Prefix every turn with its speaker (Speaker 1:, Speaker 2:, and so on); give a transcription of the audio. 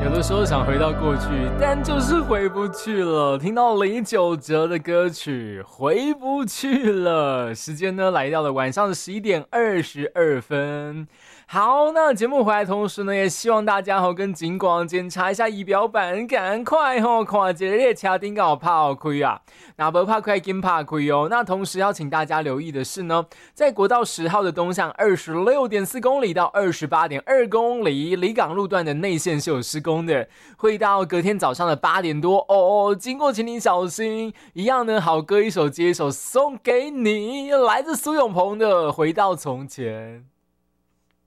Speaker 1: 有的时候想回到过去，但就是回不去了。听到李玖哲的歌曲《回不去了》，时间呢来到了晚上的11:22。好，那节目回来同时呢，也希望大家跟警广检查一下仪表板，赶快看一下列车顶有拍开啊，那不拍开紧拍开哦。那同时要请大家留意的是呢，在国道10号的东向26.4公里到28.2公里，离港路段的内线是有施工的，会到隔天早上的8点多哦。经过请你小心。一样呢，好歌一首接一首送给你，来自苏永朋的《回到从前》。